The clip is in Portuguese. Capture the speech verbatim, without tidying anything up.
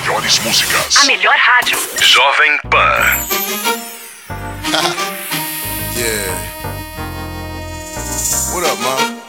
melhores músicas. A melhor rádio. Jovem Pan. Yeah. What up, man?